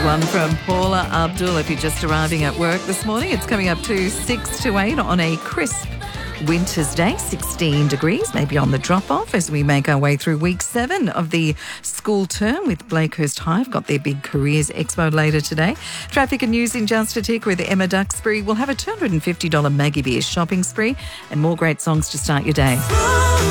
one from Paula Abdul. If you're just arriving at work this morning, it's coming up to 6 to 8 on a crisp winter's day, 16 degrees, maybe on the drop-off as we make our way through week 7 of the school term with Blakehurst Hive. Got their big Careers Expo later today. Traffic and news in just a tick with Emma Duxbury. We'll have a $250 Maggie Beer shopping spree and more great songs to start your day.